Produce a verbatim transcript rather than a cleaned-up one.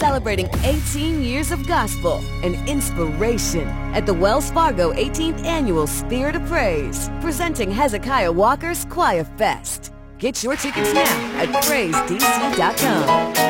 celebrating eighteen years of gospel and inspiration at the Wells Fargo eighteenth Annual Spirit of Praise, presenting Hezekiah Walker's Choir Fest. Get your tickets now at praise d c dot com.